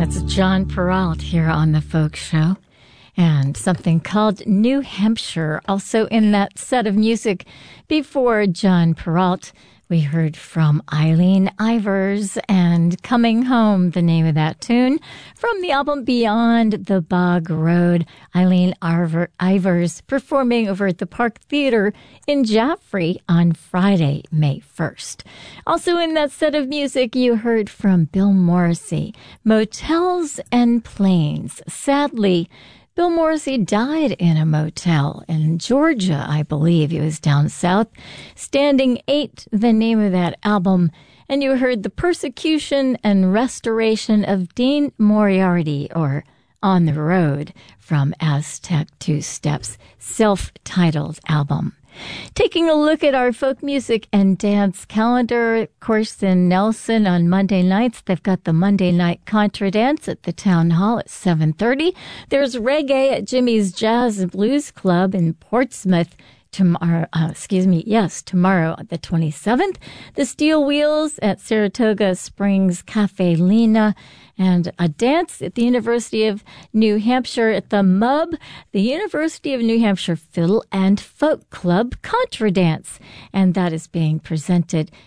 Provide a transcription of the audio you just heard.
That's John Peralt here on The Folk Show. And something called New Hampshire, also in that set of music. Before John Peralt, we heard from Eileen Ivers and Coming Home, the name of that tune, from the album Beyond the Bog Road. Eileen Ivers performing over at the Park Theater in Jaffrey on Friday, May 1st. Also in that set of music, you heard from Bill Morrissey, Motels and Planes. Sadly, Bill Morrissey died in a motel in Georgia, I believe. He was down south. Standing 8, the name of that album. And you heard The Persecution and Restoration of Dean Moriarty, or On the Road, from Aztec Two Steps, self-titled album. Taking a look at our folk music and dance calendar, of course, in Nelson on Monday nights, they've got the Monday Night Contra Dance at the Town Hall at 7:30. There's reggae at Jimmy's Jazz and Blues Club in Portsmouth tomorrow, tomorrow the 27th. The Steel Wheels at Saratoga Springs Cafe Lena, and a dance at the University of New Hampshire at the MUB, the University of New Hampshire Fiddle and Folk Club Contra Dance. And that is being presented